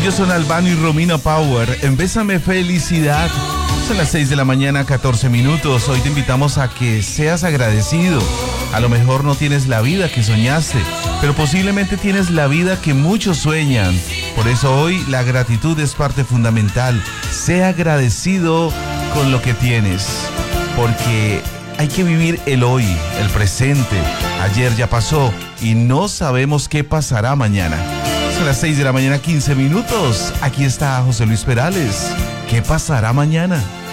Ellos son Albano y Romina Power. En Bésame Felicidad. Son las 6 de la mañana, 14 minutos. Hoy te invitamos a que seas agradecido. A lo mejor no tienes la vida que soñaste, pero posiblemente tienes la vida que muchos sueñan. Por eso hoy la gratitud es parte fundamental. Sea agradecido con lo que tienes, porque hay que vivir el hoy, el presente. Ayer ya pasó y no sabemos qué pasará mañana. Son las 6 de la mañana, 15 minutos. Aquí está José Luis Perales. ¿Qué pasará mañana?